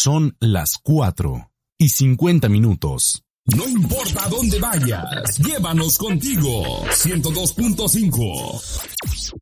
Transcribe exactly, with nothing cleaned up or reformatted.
Son las cuatro y cincuenta minutos. No importa dónde vayas, llévanos contigo. ciento dos punto cinco.